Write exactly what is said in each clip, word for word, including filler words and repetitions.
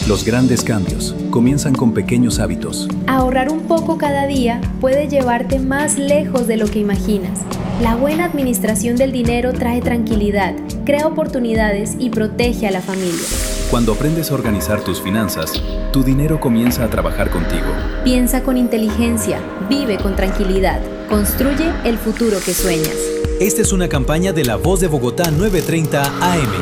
Los grandes cambios comienzan con pequeños hábitos. Ahorrar un poco cada día puede llevarte más lejos de lo que imaginas. La buena administración del dinero trae tranquilidad, crea oportunidades y protege a la familia. Cuando aprendes a organizar tus finanzas, tu dinero comienza a trabajar contigo. Piensa con inteligencia, vive con tranquilidad, construye el futuro que sueñas. Esta es una campaña de La Voz de Bogotá novecientos treinta A M.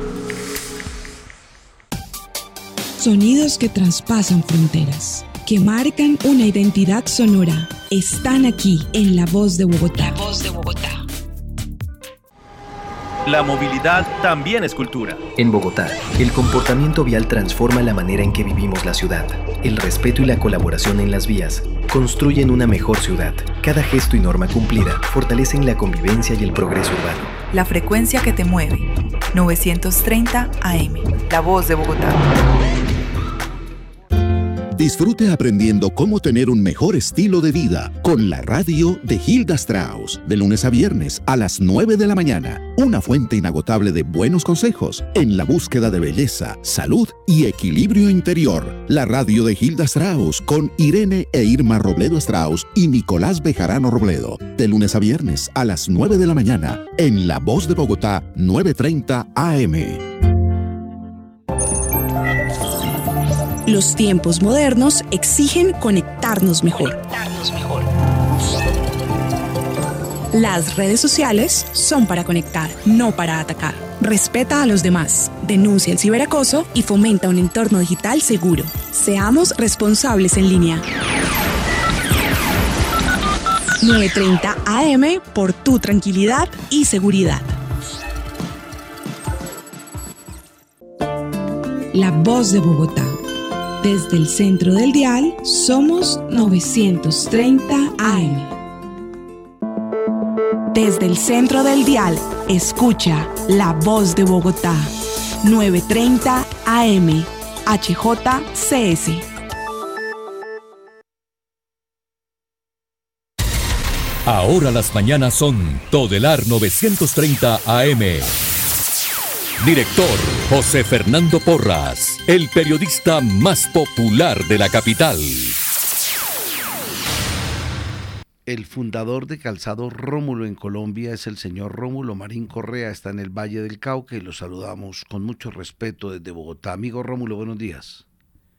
Sonidos que traspasan fronteras, que marcan una identidad sonora, están aquí en La Voz de Bogotá. La Voz de Bogotá. La movilidad también es cultura. En Bogotá, el comportamiento vial transforma la manera en que vivimos la ciudad. El respeto y la colaboración en las vías construyen una mejor ciudad. Cada gesto y norma cumplida fortalecen la convivencia y el progreso urbano. La frecuencia que te mueve. novecientos treinta A M. La Voz de Bogotá. Disfrute aprendiendo cómo tener un mejor estilo de vida con la radio de Hilda Strauss, de lunes a viernes a las nueve de la mañana. Una fuente inagotable de buenos consejos en la búsqueda de belleza, salud y equilibrio interior. La radio de Hilda Strauss con Irene e Irma Robledo Strauss y Nicolás Bejarano Robledo, de lunes a viernes a las nueve de la mañana en La Voz de Bogotá novecientos treinta A M. Los tiempos modernos exigen conectarnos mejor. Conectarnos mejor. Las redes sociales son para conectar, no para atacar. Respeta a los demás, denuncia el ciberacoso y fomenta un entorno digital seguro. Seamos responsables en línea. novecientos treinta A M por tu tranquilidad y seguridad. La Voz de Bogotá. Desde el centro del dial, somos novecientos treinta A M. Desde el centro del dial, escucha La Voz de Bogotá. novecientos treinta A M. H J C S. Ahora las mañanas son Todelar novecientos treinta A M. Director José Fernando Porras, el periodista más popular de la capital. El fundador de Calzado Rómulo en Colombia es el señor Rómulo Marín Correa, está en el Valle del Cauca y lo saludamos con mucho respeto desde Bogotá. Amigo Rómulo, buenos días.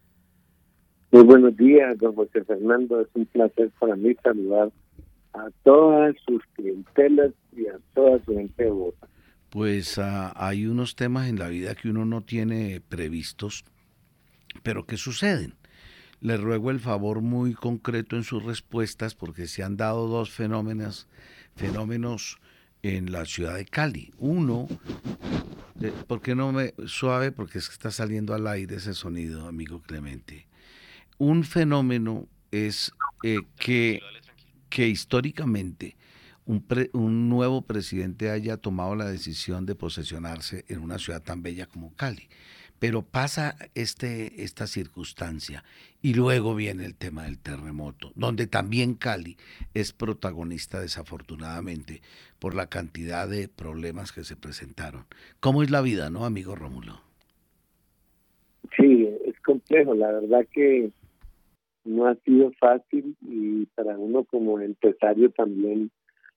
Muy buenos días, don José Fernando. Es un placer para mí saludar a todas sus clientelas y a toda su gente de Bogotá. Pues uh, hay unos temas en la vida que uno no tiene previstos, pero que suceden. Le ruego el favor muy concreto en sus respuestas porque se han dado dos fenómenos, fenómenos en la ciudad de Cali. Uno, eh, ¿por qué no me suave? Porque es que está saliendo al aire ese sonido, amigo Clemente. Un fenómeno es eh, que, que históricamente Un, pre, un nuevo presidente haya tomado la decisión de posesionarse en una ciudad tan bella como Cali. Pero pasa este, esta circunstancia y luego viene el tema del terremoto, donde también Cali es protagonista desafortunadamente por la cantidad de problemas que se presentaron. ¿Cómo es la vida, no, amigo Rómulo? Sí, es complejo. La verdad que no ha sido fácil y para uno como empresario también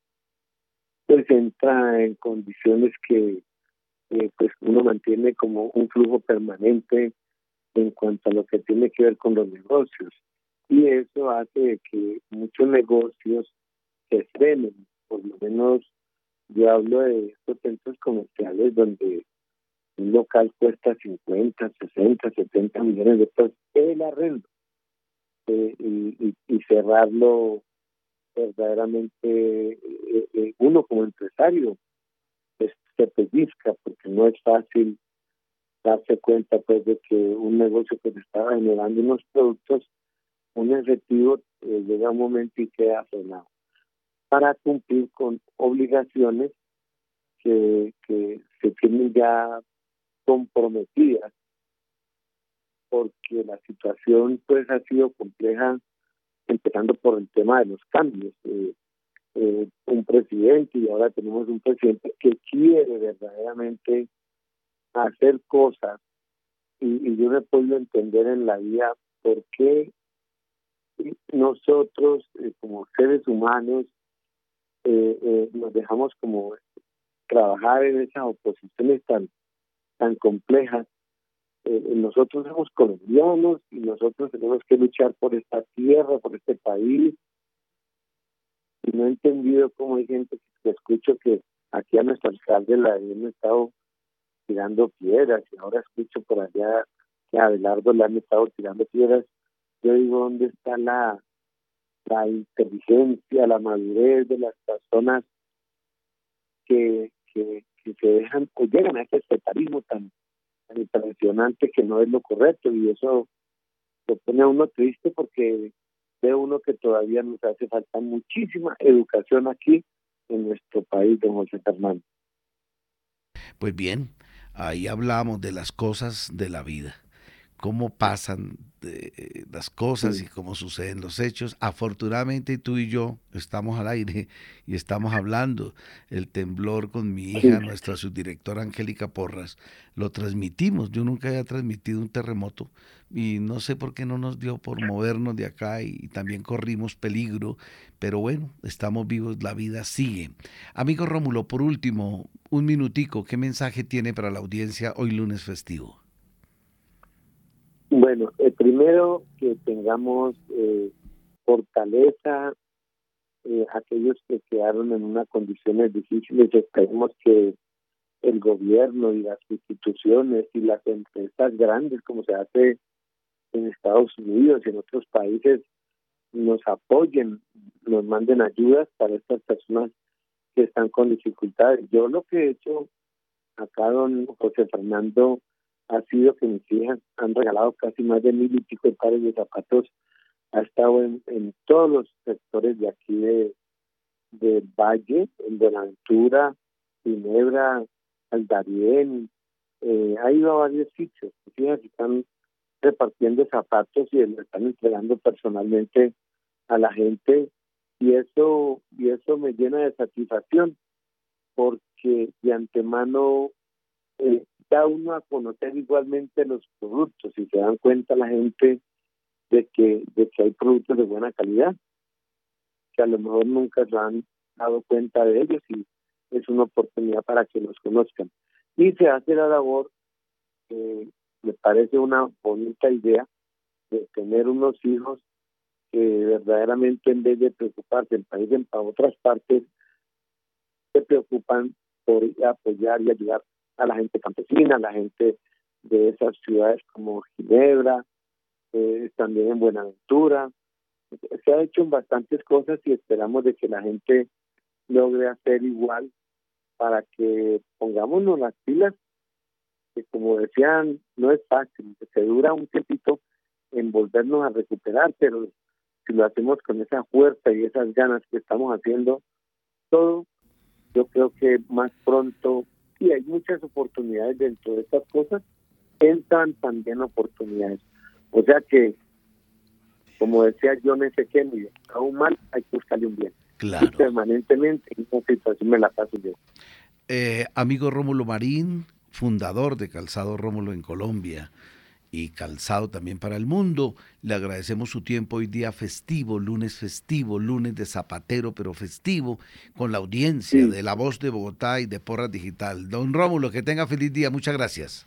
pues entra en condiciones que eh, pues uno mantiene como un flujo permanente en cuanto a lo que tiene que ver con los negocios y eso hace que muchos negocios se frenen. Por lo menos yo hablo de estos centros comerciales donde un local cuesta cincuenta, sesenta, setenta millones de pesos el arrendo eh, y, y, y cerrarlo verdaderamente eh, eh, uno como empresario pues, se pellizca porque no es fácil darse cuenta pues de que un negocio que se estaba generando unos productos, un efectivo eh, llega un momento y queda frenado para cumplir con obligaciones que, que se tienen ya comprometidas porque la situación pues ha sido compleja, empezando por el tema de los cambios. Eh, eh, un presidente, y ahora tenemos un presidente que quiere verdaderamente hacer cosas y, y yo no he podido entender en la vida por qué nosotros, eh, como seres humanos, eh, eh, nos dejamos como trabajar en esas oposiciones tan, tan complejas. Eh, nosotros somos colombianos y nosotros tenemos que luchar por esta tierra, por este país. Y no he entendido cómo hay gente que escucho que aquí a nuestro alcalde la han estado tirando piedras, y ahora escucho por allá que a Abelardo le han estado tirando piedras. Yo digo, ¿dónde está la, la inteligencia, la madurez de las personas que, que, que se dejan o llegan a ese sectarismo tan, tan impresionante que no es lo correcto? Y eso lo pone a uno triste, porque ve uno que todavía nos hace falta muchísima educación aquí en nuestro país, don José Fernando. Pues bien, ahí hablamos de las cosas de la vida, cómo pasan de las cosas sí. y cómo suceden los hechos. Afortunadamente tú y yo estamos al aire y estamos hablando. El temblor con mi hija, sí. nuestra subdirectora Angélica Porras, lo transmitimos. Yo nunca había transmitido un terremoto y no sé por qué no nos dio por movernos de acá, y también corrimos peligro, pero bueno, estamos vivos, la vida sigue. Amigo Rómulo, por último, un minutico, ¿qué mensaje tiene para la audiencia hoy lunes festivo? Bueno, eh, primero que tengamos eh, fortaleza, eh, aquellos que quedaron en unas condiciones difíciles. Esperemos que el gobierno y las instituciones y las empresas grandes, como se hace en Estados Unidos y en otros países, nos apoyen, nos manden ayudas para estas personas que están con dificultades. Yo lo que he hecho acá, don José Fernando, ha sido que mis hijas han regalado casi más de mil y pico de pares de zapatos. Ha estado en, en todos los sectores de aquí de, de Valle, en Buenaventura, Ginebra, Aldarién, eh, ha ido a varios sitios. Mis hijas están repartiendo zapatos y le están entregando personalmente a la gente, y eso, y eso me llena de satisfacción, porque de antemano eh, da uno a conocer igualmente los productos, y se dan cuenta la gente de que de que hay productos de buena calidad, que a lo mejor nunca se han dado cuenta de ellos, y es una oportunidad para que los conozcan. Y se hace la labor, eh, me parece una bonita idea, de tener unos hijos que verdaderamente, en vez de preocuparse en país en para otras partes, se preocupan por apoyar y ayudar a la gente campesina, a la gente de esas ciudades como Ginebra, eh, también en Buenaventura. Se ha hecho en bastantes cosas y esperamos de que la gente logre hacer igual, para que pongámonos las pilas, que como decían, no es fácil, se dura un tiempito en volvernos a recuperar, pero si lo hacemos con esa fuerza y esas ganas que estamos haciendo todo, yo creo que más pronto, y hay muchas oportunidades dentro de estas cosas, entran también oportunidades. O sea que, como decía John F. Kennedy, a un mal hay que buscarle un bien. Claro. Y permanentemente en esa situación me la paso yo. Eh, amigo Rómulo Marín, fundador de Calzado Rómulo en Colombia y Calzado también para el mundo, le agradecemos su tiempo hoy día festivo, lunes festivo, lunes de zapatero pero festivo, con la audiencia sí. de La Voz de Bogotá y de Porras Digital. Don Rómulo, que tenga feliz día, muchas gracias.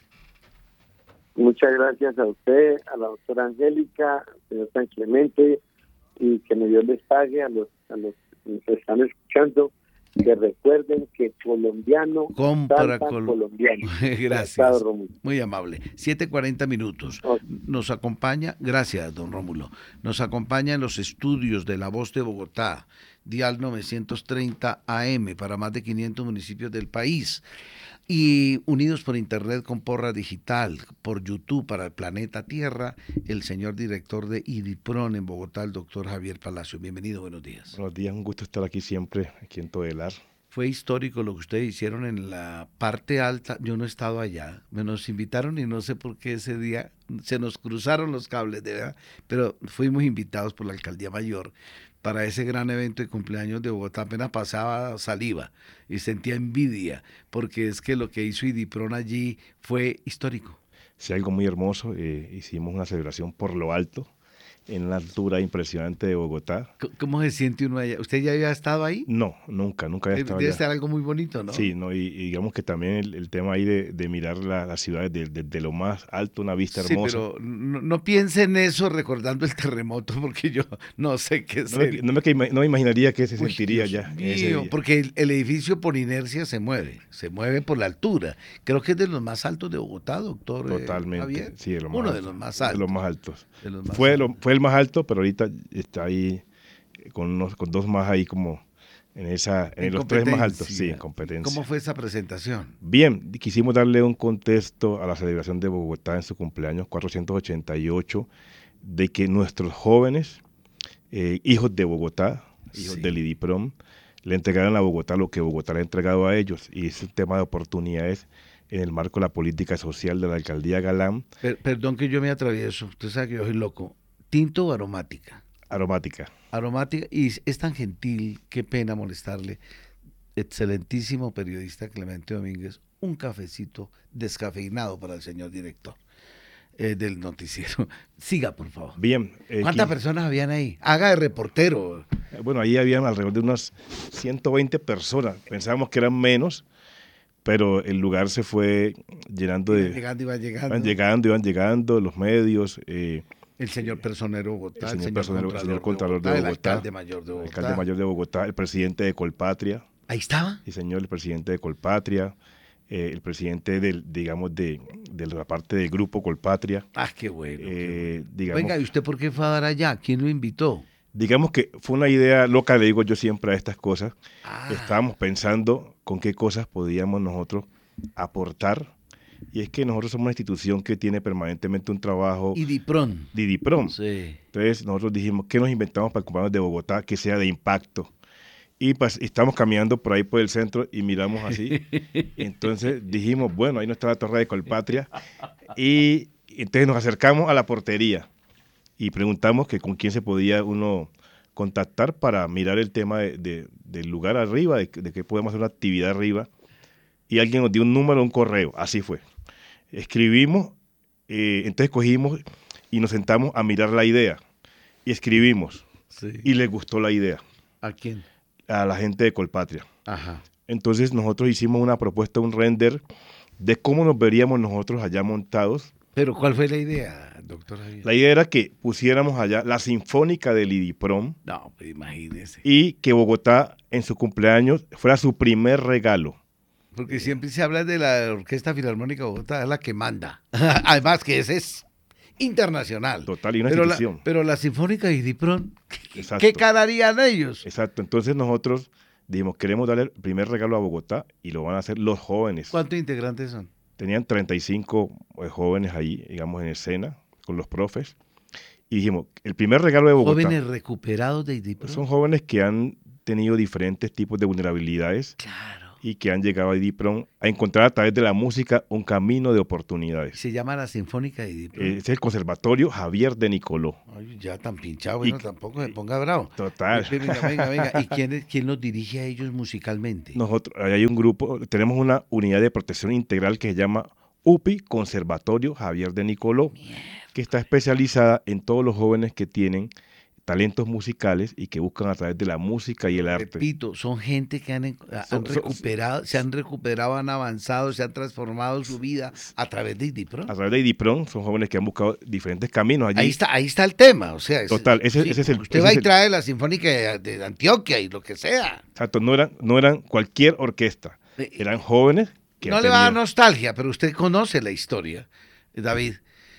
Muchas gracias a usted, a la doctora Angélica, al señor San Clemente, y que me Dios les pague a los, a los que están escuchando, que recuerden que colombiano compra col colombiano. Gracias, muy amable. siete cuarenta minutos. Nos acompaña, gracias don Rómulo, nos acompaña en los estudios de La Voz de Bogotá, dial novecientos treinta A M para más de quinientos municipios del país, y unidos por internet con Porras Digital, por YouTube para el planeta Tierra, el señor director de IDIPRON en Bogotá, el doctor Javier Palacio. Bienvenido, buenos días. Buenos días, un gusto estar aquí siempre, aquí en Todelar. Fue histórico lo que ustedes hicieron en la parte alta. Yo no he estado allá, me nos invitaron y no sé por qué ese día se nos cruzaron los cables, de verdad, pero fuimos invitados por la Alcaldía Mayor para ese gran evento de cumpleaños de Bogotá. Apenas pasaba saliva y sentía envidia, porque es que lo que hizo IDIPRON allí fue histórico. sí, algo muy hermoso. Eh, hicimos una celebración por lo alto, en una altura impresionante de Bogotá. ¿Cómo se siente uno allá? ¿Usted ya había estado ahí? No, nunca, nunca había estado Debe allá. estar algo muy bonito, ¿no? Sí, no, y, y digamos que también el, el tema ahí de, de mirar la, la ciudad desde de, de lo más alto, una vista hermosa. Sí, pero no, no piense en eso recordando el terremoto, porque yo no sé qué es. No me, no me, no me imaginaría que se sentiría Uy, ya. Dios En ese mío, día. porque el, el edificio por inercia se mueve, se mueve por la altura. Creo que es de los más altos de Bogotá, doctor. Totalmente, eh, Javier. sí, de los más Uno altos, de los más altos. De los más altos. De los más fue, altos. Lo, fue el más alto, pero ahorita está ahí con, unos, con dos más ahí como en esa en, en los tres más altos, sí, en competencia. ¿Cómo fue esa presentación? Bien, quisimos darle un contexto a la celebración de Bogotá en su cumpleaños cuatrocientos ochenta y ocho, de que nuestros jóvenes, eh, hijos de Bogotá, hijos sí. del IDIPROM, le entregaron a Bogotá lo que Bogotá le ha entregado a ellos, y es un tema de oportunidades en el marco de la política social de la alcaldía Galán. Per, perdón que yo me atravieso, usted sabe que yo soy loco. ¿Tinto o aromática? Aromática. Aromática, y es tan gentil, qué pena molestarle. Excelentísimo periodista Clemente Domínguez, un cafecito descafeinado para el señor director eh, del noticiero. Siga, por favor. Bien. Eh, ¿Cuántas personas habían ahí? Haga de reportero. Bueno, ahí habían alrededor de unas ciento veinte personas. Pensábamos que eran menos, pero el lugar se fue llenando de... Iban llegando, iban llegando. Iban llegando, iban llegando, los medios... Eh, el señor personero de Bogotá, el señor, el señor, personero, Contralor, señor Contralor de Bogotá, Bogotá, el alcalde mayor de Bogotá. El alcalde mayor de Bogotá, el presidente de Colpatria. ¿Ahí estaba? Sí, señor, el presidente de Colpatria, eh, el presidente del, digamos, de, de la parte del grupo Colpatria. Ah, qué bueno. Eh, qué bueno. digamos, Venga, ¿y usted por qué fue a dar allá? ¿Quién lo invitó? Digamos que fue una idea loca, le digo yo siempre a estas cosas. Ah. Estábamos pensando con qué cosas podíamos nosotros aportar. Y es que nosotros somos una institución que tiene permanentemente un trabajo... IDIPROM. IDIPROM. Sí. Entonces nosotros dijimos, ¿qué nos inventamos para el cumpleaños de Bogotá que sea de impacto? Y pues estamos caminando por ahí por el centro y miramos así. Entonces dijimos, bueno, ahí no está la torre de Colpatria. Y entonces nos acercamos a la portería y preguntamos que con quién se podía uno contactar para mirar el tema de, de, del lugar arriba, de, de que podemos hacer una actividad arriba. Y alguien nos dio un número, un correo, así fue. Escribimos, eh, entonces cogimos y nos sentamos a mirar la idea. Y escribimos. Sí. Y les gustó la idea. ¿A quién? A la gente de Colpatria. Ajá. Entonces nosotros hicimos una propuesta, un render de cómo nos veríamos nosotros allá montados. ¿Pero cuál fue la idea, doctor Javier? La idea era que pusiéramos allá la Sinfónica del IDIPROM. No, pues imagínese. Y que Bogotá en su cumpleaños fuera su primer regalo. Porque siempre se habla de la Orquesta Filarmónica de Bogotá, es la que manda. Además que ese es internacional. Total, y una pero institución. La, pero la Sinfónica de IDIPROM, ¿qué cararían ellos? Exacto, entonces nosotros dijimos, queremos darle el primer regalo a Bogotá y lo van a hacer los jóvenes. ¿Cuántos integrantes son? Tenían treinta y cinco jóvenes ahí, digamos, en escena, con los profes. Y dijimos, el primer regalo de Bogotá... ¿Jóvenes recuperados de IDIPROM? Son jóvenes que han tenido diferentes tipos de vulnerabilidades. Claro. Y que han llegado a IDIPROM a encontrar a través de la música un camino de oportunidades. Se llama la Sinfónica de IDIPROM. Eh, es el Conservatorio Javier de Nicoló. Ay, ya tan pinchado, bueno, y, tampoco se ponga bravo. Total. Venga, venga, venga. ¿Y quién, quién los dirige a ellos musicalmente? Nosotros, hay un grupo, tenemos una unidad de protección integral que se llama U P I, Conservatorio Javier de Nicoló, Mierda. que está especializada en todos los jóvenes que tienen talentos musicales y que buscan a través de la música y el arte. Repito, son gente que han, han recuperado, son, se han recuperado, han avanzado, se han transformado su vida a través de IDIPROM. A través de IDIPROM, son jóvenes que han buscado diferentes caminos allí. Ahí está, ahí está el tema, o sea. Es, Total, ese, sí, ese es el... Usted ese va es y el, trae la Sinfónica de, de Antioquia y lo que sea. Exacto, no eran, no eran cualquier orquesta, eran jóvenes que no le va a dar nostalgia, pero usted conoce la historia, David.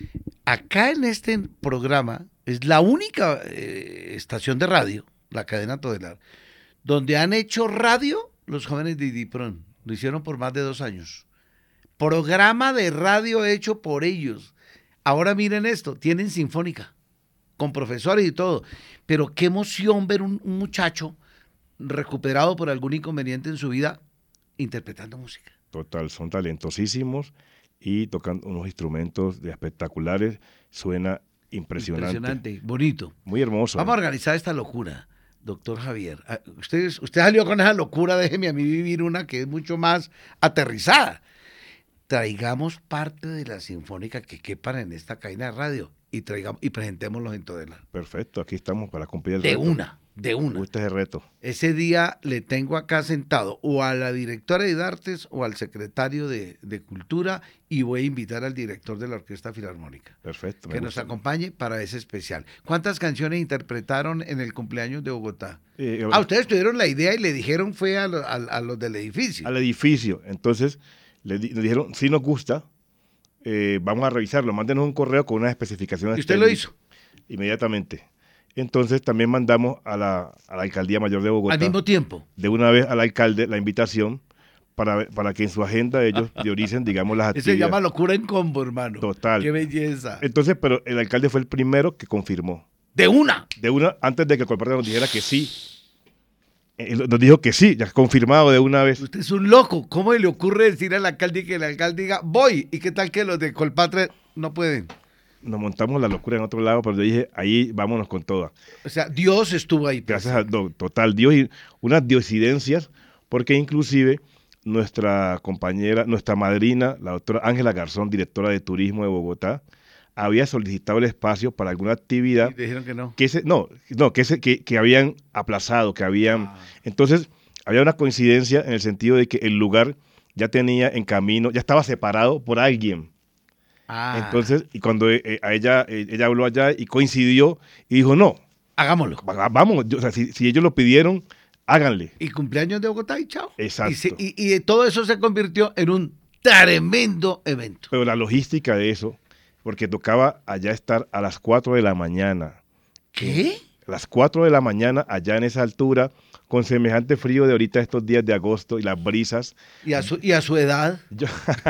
Acá en este programa es la única eh, estación de radio, la cadena Todelar, donde han hecho radio los jóvenes de IDIPROM. Lo hicieron por más de dos años. Programa de radio hecho por ellos. Ahora miren esto, tienen sinfónica, con profesores y todo. Pero qué emoción ver un, un muchacho recuperado por algún inconveniente en su vida interpretando música. Total, son talentosísimos y tocan unos instrumentos de espectaculares, suena impresionante. Impresionante, bonito. Muy hermoso. Vamos a organizar esta locura, doctor Javier. Usted, usted salió con esa locura, déjeme a mí vivir una que es mucho más aterrizada. traigamos parte de la sinfónica que quepan en esta cadena de radio y traigamos y presentémoslos en Todelar. Perfecto, aquí estamos para cumplir el de reto. De una, de una. Este es el reto. Ese día le tengo acá sentado o a la directora de artes o al secretario de, de Cultura y voy a invitar al director de la Orquesta Filarmónica. Perfecto. Que nos acompañe para ese especial. ¿Cuántas canciones interpretaron en el cumpleaños de Bogotá? Eh, ah, ustedes tuvieron la idea y le dijeron fue a, lo, a, a los del edificio. Al edificio. Entonces le, di, le dijeron, si nos gusta, eh, vamos a revisarlo. Mándenos un correo con unas especificaciones. ¿Y usted técnicas. Lo hizo? Inmediatamente. Entonces también mandamos a la, a la Alcaldía Mayor de Bogotá. ¿Al mismo tiempo? De una vez al alcalde la invitación para, para que en su agenda ellos prioricen, digamos, las actividades. Se llama locura en combo, hermano. Total. Qué belleza. Entonces, pero el alcalde fue el primero que confirmó. ¿De una? De una, antes de que el Colpatria nos dijera que sí. Nos dijo que sí, ya confirmado de una vez. Usted es un loco. ¿Cómo le ocurre decir al alcalde que el alcalde diga, voy? ¿Y qué tal que los de Colpatria no pueden? Nos montamos la locura en otro lado, pero yo dije, ahí vámonos con todas. O sea, Dios estuvo ahí. Gracias a no, total Dios y unas diosidencias, porque inclusive nuestra compañera, nuestra madrina, la doctora Ángela Garzón, directora de Turismo de Bogotá, había solicitado el espacio para alguna actividad. Y dijeron que no. Que se, no, no que, se, que, que habían aplazado, que habían... Ah. Entonces, había una coincidencia en el sentido de que el lugar ya tenía en camino, ya estaba separado por alguien. Ah. Entonces, y cuando eh, a ella, eh, ella habló allá y coincidió y dijo, no. Hagámoslo. Vamos, yo, o sea, si, si ellos lo pidieron, háganle. Y cumpleaños de Bogotá y chao. Exacto. Y, se, y, y todo eso se convirtió en un tremendo evento. Pero la logística de eso, porque tocaba allá estar a las cuatro de la mañana. ¿Qué? A las cuatro de la mañana, allá en esa altura, con semejante frío de ahorita estos días de agosto y las brisas. ¿Y a su, y a su edad? Yo,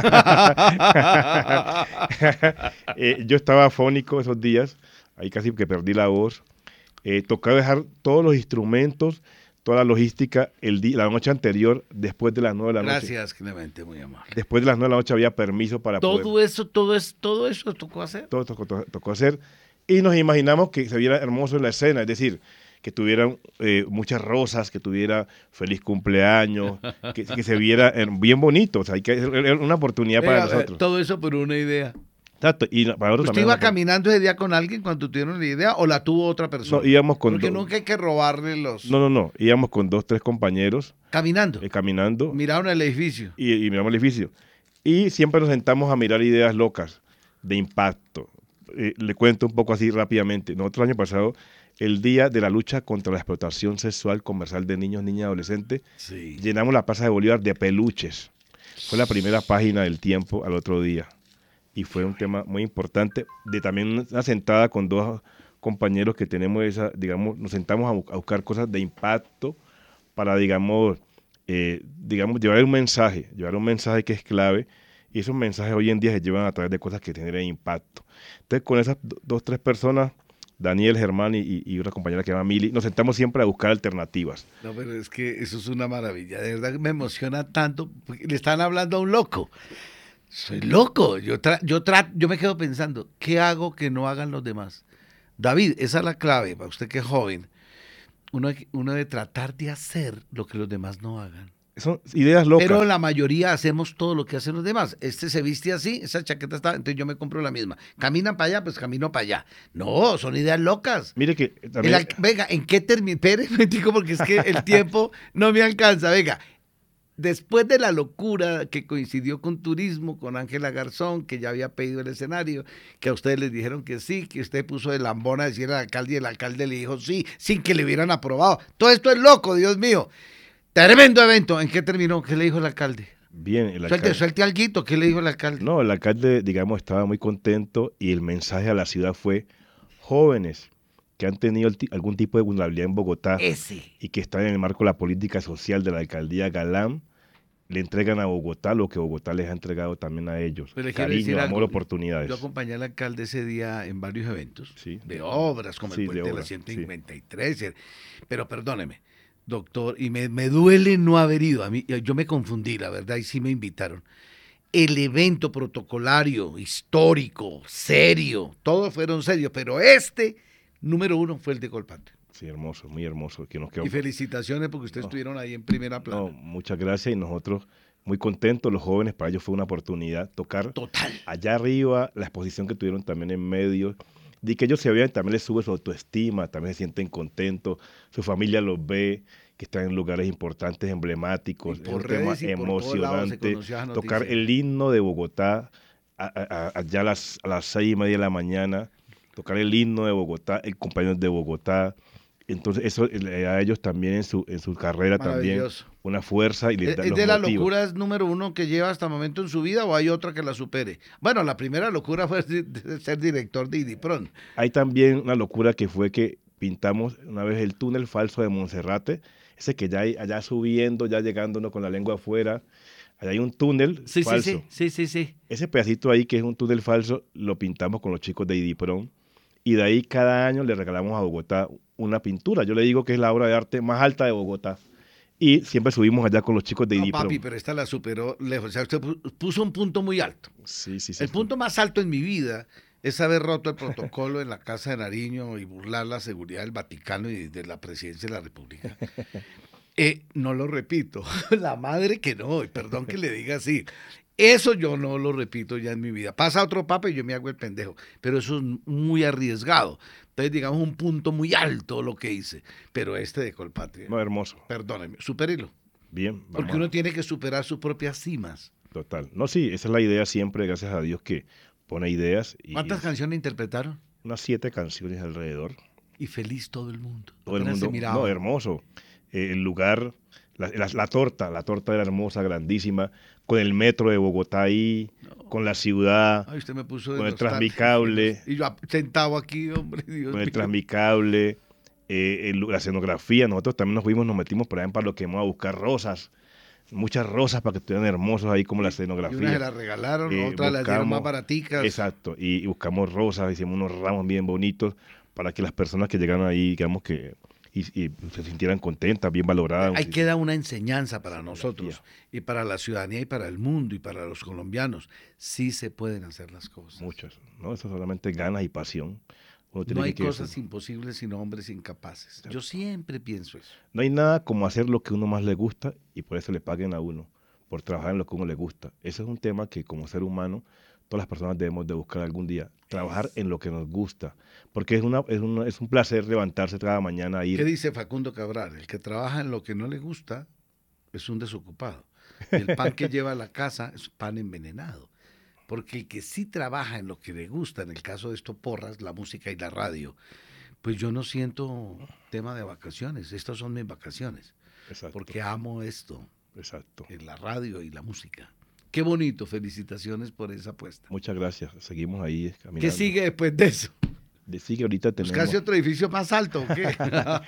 eh, yo estaba afónico esos días, ahí casi que perdí la voz. Eh, tocaba dejar todos los instrumentos, toda la logística el día, la noche anterior, después de las nueve de la Gracias, noche. Gracias, Clemente, muy amable. Después de las nueve de la noche había permiso para todo poder. Eso, todo, eso, todo eso tocó hacer. Todo tocó, tocó, tocó hacer. Y nos imaginamos que se viera hermoso en la escena, es decir, que tuvieran eh, muchas rosas, que tuviera feliz cumpleaños, que, que se viera eh, bien bonito. O sea, hay que era una oportunidad Venga, para nosotros. Eh, todo eso por una idea. Exacto. Y para nosotros ¿Usted iba caminando ese día con alguien cuando tuvieron la idea o la tuvo otra persona? No, íbamos con Porque do... nunca hay que robarle los... No, no, no. Íbamos con dos, tres compañeros. ¿Caminando? Eh, caminando. Miraron el edificio. Y, y miramos el edificio. Y siempre nos sentamos a mirar ideas locas, de impacto. Eh, le cuento un poco así rápidamente. Nosotros el año pasado, el día de la lucha contra la explotación sexual comercial de niños, niñas y adolescentes, sí. llenamos la Plaza de Bolívar de peluches. Fue la primera página del Tiempo al otro día. Y fue un tema muy importante. De también una sentada con dos compañeros que tenemos esa, digamos, nos sentamos a, bu a buscar cosas de impacto para, digamos, eh, digamos, llevar un mensaje, llevar un mensaje que es clave. Y esos mensajes hoy en día se llevan a través de cosas que generan impacto. Entonces, con esas do, dos, tres personas, Daniel, Germán y, y una compañera que se llama Mili, nos sentamos siempre a buscar alternativas. No, pero es que eso es una maravilla. De verdad me emociona tanto. Porque le están hablando a un loco. Soy loco. Yo, tra yo, tra yo me quedo pensando, ¿qué hago que no hagan los demás? David, esa es la clave, para usted que es joven. Uno, uno debe tratar de hacer lo que los demás no hagan. Son ideas locas. Pero la mayoría hacemos todo lo que hacen los demás. Este se viste así, esa chaqueta está, entonces yo me compro la misma. Caminan para allá, pues camino para allá. No, son ideas locas. Mire que también... El, venga, ¿en qué termina? Espere, me digo porque es que el tiempo no me alcanza. Venga, después de la locura que coincidió con turismo, con Ángela Garzón, que ya había pedido el escenario, que a ustedes les dijeron que sí, que usted puso de lambón a decir al alcalde y el alcalde le dijo sí, sin que le hubieran aprobado. Todo esto es loco, Dios mío. Tremendo evento. ¿En qué terminó? ¿Qué le dijo el alcalde? Bien, el alcalde. Suelte, suelte alguito. ¿Qué le dijo el alcalde? No, el alcalde, digamos, estaba muy contento y el mensaje a la ciudad fue: jóvenes que han tenido algún tipo de vulnerabilidad en Bogotá Ese. y que están en el marco de la política social de la alcaldía Galán, le entregan a Bogotá lo que Bogotá les ha entregado también a ellos. Cariño, amor, algo. oportunidades. Yo acompañé al alcalde ese día en varios eventos sí. de obras, como sí, el puente de, de la ciento cincuenta y tres. Sí. Pero perdóneme, doctor, y me, me duele no haber ido. A mí, yo me confundí, la verdad, y sí me invitaron. El evento protocolario, histórico, serio, todos fueron serios, pero este, número uno, fue el de Colpatria. Sí, hermoso, muy hermoso. Que nos quedó... Y felicitaciones porque ustedes no, estuvieron ahí en primera plana. No, muchas gracias y nosotros muy contentos. Los jóvenes, para ellos fue una oportunidad tocar Total. allá arriba, la exposición que tuvieron también en medios, de que ellos se vean, también les sube su autoestima, también se sienten contentos, su familia los ve, que están en lugares importantes, emblemáticos, es un tema emocionante. Tocar el himno de Bogotá a, a, a, allá a las, a las seis y media de la mañana, tocar el himno de Bogotá, el cumpleaños de Bogotá. Entonces eso le da a ellos también en su, en su carrera también una fuerza y les da ¿Es los de las motivos. locuras número uno que lleva hasta el momento en su vida o hay otra que la supere? Bueno, la primera locura fue ser director de IDIPRON. Hay también una locura que fue que pintamos una vez el túnel falso de Monserrate, ese que ya hay allá subiendo, ya llegando uno con la lengua afuera. Allá hay un túnel sí, falso. Sí, sí, sí, sí, sí. Ese pedacito ahí que es un túnel falso lo pintamos con los chicos de IDIPRON y de ahí cada año le regalamos a Bogotá una pintura. Yo le digo que es la obra de arte más alta de Bogotá. Y siempre subimos allá con los chicos de no, IDIPRON. Papi, pero esta la superó lejos. O sea, usted puso un punto muy alto. Sí, sí, sí. El sí. punto más alto en mi vida es haber roto el protocolo en la Casa de Nariño y burlar la seguridad del Vaticano y de la Presidencia de la República. Eh, no lo repito. La madre que no, y perdón que le diga así. Eso yo no lo repito ya en mi vida. Pasa otro papa y yo me hago el pendejo. Pero eso es muy arriesgado. Entonces, digamos, un punto muy alto lo que hice. Pero este de Colpatria. No, hermoso. Perdóneme, supérelo. Bien. Porque a... uno tiene que superar sus propias cimas. Total. No, sí, esa es la idea siempre, gracias a Dios que pone ideas. Y, ¿Cuántas y canciones interpretaron? Unas siete canciones alrededor. Y feliz todo el mundo. Todo el mundo. No, hermoso. Eh, el lugar, la, la, la torta, la torta era hermosa, grandísima, con el metro de Bogotá ahí, no. con la ciudad, Ay, usted me puso con el Transmicable. Y yo sentado aquí, hombre, Dios Con el mío. Transmicable, eh, el, la escenografía. Nosotros también nos fuimos, nos metimos por allá en Palo Quemado a buscar rosas, muchas rosas para que estuvieran hermosos ahí como la escenografía. Y unas se las regalaron, eh, otras las dieron más baraticas. Exacto, y, y buscamos rosas, hicimos unos ramos bien bonitos para que las personas que llegaron ahí, digamos que y, y se sintieran contentas, bien valoradas. Ahí queda una enseñanza para nosotros y para la ciudadanía y para el mundo y para los colombianos. Sí se pueden hacer las cosas. Muchas, ¿no? Eso solamente ganas y pasión. No hay cosas hacer. imposibles sino hombres incapaces. Yo siempre pienso eso. No hay nada como hacer lo que uno más le gusta y por eso le paguen a uno, por trabajar en lo que uno le gusta. Ese es un tema que como ser humano todas las personas debemos de buscar algún día, trabajar en lo que nos gusta, porque es, una, es, una, es un placer levantarse cada mañana a ir. ¿Qué dice Facundo Cabral? El que trabaja en lo que no le gusta es un desocupado. El pan que lleva a la casa es pan envenenado. Porque el que sí trabaja en lo que le gusta, en el caso de esto Porras, la música y la radio, pues yo no siento tema de vacaciones, estas son mis vacaciones. Exacto. Porque amo esto. Exacto. En la radio y la música. Qué bonito, felicitaciones por esa apuesta. Muchas gracias, seguimos ahí caminando. ¿Qué sigue después de eso? De sigue ahorita tenemos... ¿Buscarse otro edificio más alto o qué?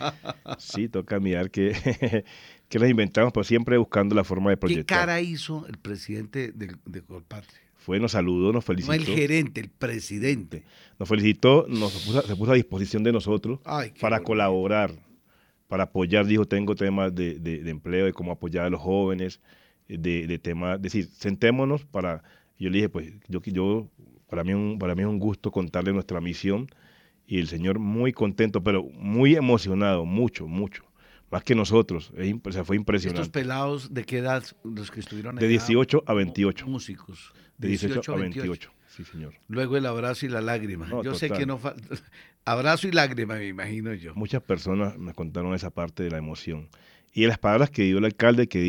Sí, toca mirar qué, qué nos inventamos, pero siempre buscando la forma de proyectar. ¿Qué cara hizo el presidente de, de Colpatria? Fue, nos saludó, nos felicitó. No el gerente, el presidente. Nos felicitó, nos puso, se puso a disposición de nosotros Ay, para bonito. colaborar, para apoyar, dijo, tengo temas de, de, de empleo, de cómo apoyar a los jóvenes, de, de temas, es decir, sentémonos para, yo le dije, pues, yo, yo para, mí un, para mí es un gusto contarle nuestra misión y el señor muy contento, pero muy emocionado, mucho, mucho, más que nosotros, es, o sea, fue impresionante. ¿Estos pelados de qué edad los que estuvieron allá? De dieciocho a veintiocho. Músicos. De dieciocho a veintiocho, sí señor. Luego el abrazo y la lágrima. No, yo total. sé que no falta. Abrazo y lágrima, me imagino yo. Muchas personas me contaron esa parte de la emoción. Y las palabras que dio el alcalde, que